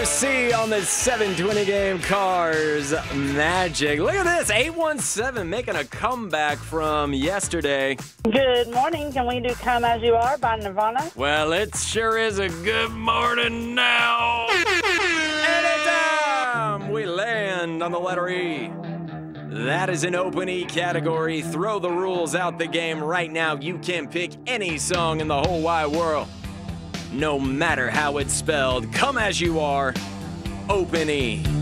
letter C on the 720 game Cars Magic. Look at this, 817 making a comeback from yesterday. Good morning. Can we do Come As You Are by Nirvana? Well, it sure is a good morning now. Anytime we land on the letter E. That is an open E category. Throw the rules out the game right now. You can pick any song in the whole wide world, no matter how it's spelled. Come As You Are, open E.